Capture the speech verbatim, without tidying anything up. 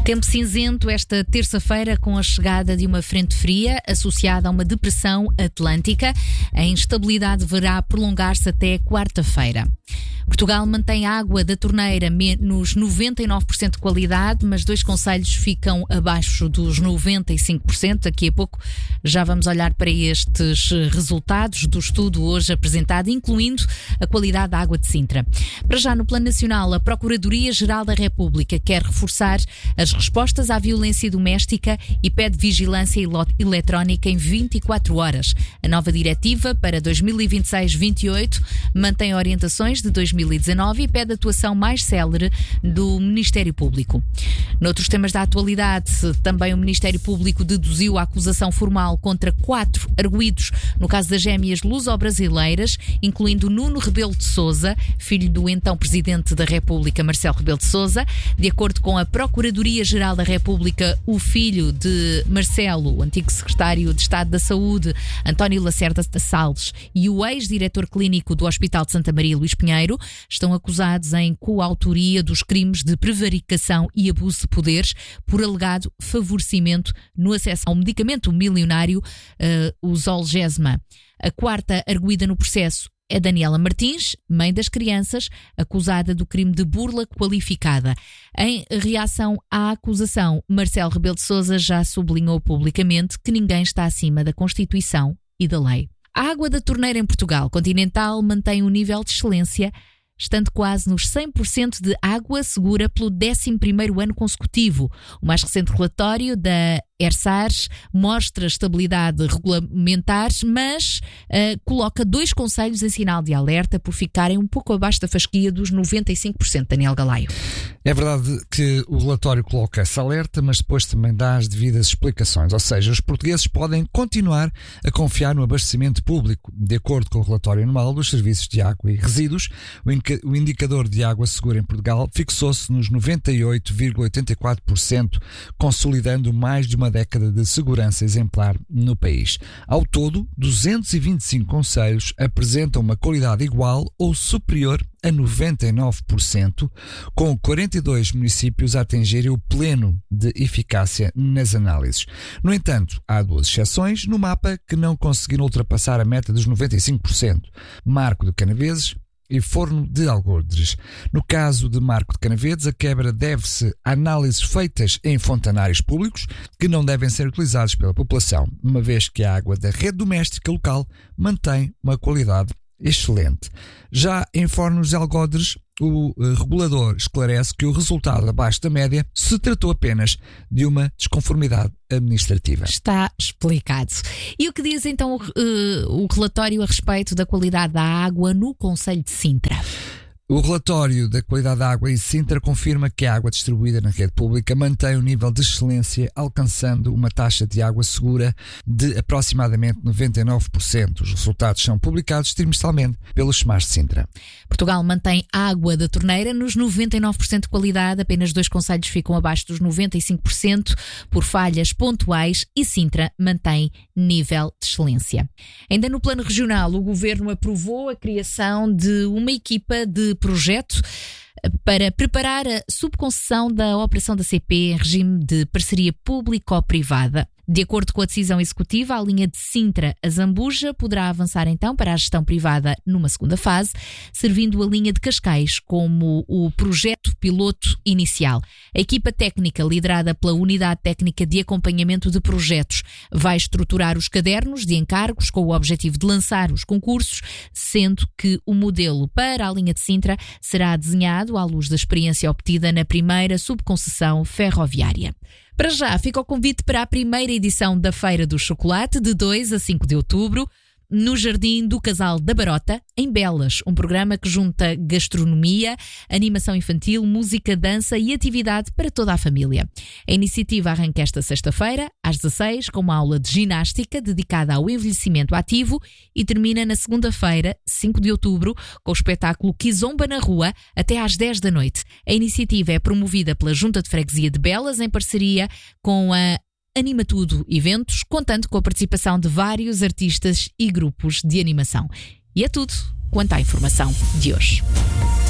Tempo cinzento esta terça-feira com a chegada de uma frente fria associada a uma depressão atlântica. A instabilidade deverá prolongar-se até quarta-feira. Portugal mantém a água da torneira nos noventa e nove por cento de qualidade, mas dois concelhos ficam abaixo dos noventa e cinco por cento. Daqui a pouco já vamos olhar para estes resultados do estudo hoje apresentado, incluindo a qualidade da água de Sintra. Para já, no plano nacional, a Procuradoria-Geral da República quer reforçar as respostas à violência doméstica e pede vigilância eletrónica em vinte e quatro horas. A nova diretiva para dois mil e vinte e seis vinte e oito mantém orientações de dois mil e dezanove e pede atuação mais célere do Ministério Público. Noutros temas da atualidade, também o Ministério Público deduziu a acusação formal contra quatro arguidos no caso das gêmeas luso-brasileiras, incluindo Nuno Rebelo de Sousa, filho do então Presidente da República, Marcelo Rebelo de Sousa. De acordo com a Procuradoria-Geral da República, o filho de Marcelo, o antigo Secretário de Estado da Saúde, António Lacerda Salles, e o ex-diretor clínico do Hospital de Santa Maria, Luís Pinheiro, estão acusados em coautoria dos crimes de prevaricação e abuso de poderes por alegado favorecimento no acesso ao medicamento milionário, uh, o Zolgensma. A quarta arguida no processo é Daniela Martins, mãe das crianças, acusada do crime de burla qualificada. Em reação à acusação, Marcelo Rebelo de Sousa já sublinhou publicamente que ninguém está acima da Constituição e da lei. A água da torneira em Portugal continental mantém um nível de excelência, estando quase nos cem por cento de água segura pelo décimo primeiro ano consecutivo. O mais recente relatório da ERSARS mostra estabilidade regulamentar, mas uh, coloca dois concelhos em sinal de alerta por ficarem um pouco abaixo da fasquia dos noventa e cinco por cento. Daniel Galaio. É verdade que o relatório coloca essa alerta, mas depois também dá as devidas explicações. Ou seja, os portugueses podem continuar a confiar no abastecimento público. De acordo com o relatório anual dos serviços de água e resíduos, o indicador de água segura em Portugal fixou-se nos noventa e oito vírgula oitenta e quatro por cento, consolidando mais de uma década de segurança exemplar no país. Ao todo, duzentos e vinte e cinco concelhos apresentam uma qualidade igual ou superior a noventa e nove por cento, com quarenta e dois municípios a atingirem o pleno de eficácia nas análises. No entanto, há duas exceções no mapa que não conseguiram ultrapassar a meta dos noventa e cinco por cento. Marco de Canaveses e Forno de Algodres. No caso de Marco de Canaveses, a quebra deve-se a análises feitas em fontanários públicos que não devem ser utilizados pela população, uma vez que a água da rede doméstica local mantém uma qualidade excelente. Já em Fornos de Algodres, o regulador esclarece que o resultado abaixo da média se tratou apenas de uma desconformidade administrativa. Está explicado. E o que diz então o, o relatório a respeito da qualidade da água no concelho de Sintra? O relatório da qualidade da água em Sintra confirma que a água distribuída na rede pública mantém um nível de excelência, alcançando uma taxa de água segura de aproximadamente noventa e nove por cento. Os resultados são publicados trimestralmente pelos SEMAS de Sintra. Portugal mantém a água da torneira nos noventa e nove por cento de qualidade, apenas dois concelhos ficam abaixo dos noventa e cinco por cento por falhas pontuais e Sintra mantém nível de excelência. Ainda no plano regional, o Governo aprovou a criação de uma equipa de projeto para preparar a subconcessão da operação da C P em regime de parceria público-privada. De acordo com a decisão executiva, a linha de Sintra a Zambuja poderá avançar então para a gestão privada numa segunda fase, servindo a linha de Cascais como o projeto piloto inicial. A equipa técnica, liderada pela Unidade Técnica de Acompanhamento de Projetos, vai estruturar os cadernos de encargos com o objetivo de lançar os concursos, sendo que o modelo para a linha de Sintra será desenhado à luz da experiência obtida na primeira subconcessão ferroviária. Para já, fica o convite para a primeira edição da Feira do Chocolate, de dois a cinco de outubro, no Jardim do Casal da Barota, em Belas, um programa que junta gastronomia, animação infantil, música, dança e atividade para toda a família. A iniciativa arranca esta sexta-feira, às dezasseis, com uma aula de ginástica dedicada ao envelhecimento ativo e termina na segunda-feira, cinco de outubro, com o espetáculo Kizomba na Rua, até às dez da noite. A iniciativa é promovida pela Junta de Freguesia de Belas, em parceria com a Anima Tudo Eventos, contando com a participação de vários artistas e grupos de animação. E é tudo quanto à informação de hoje.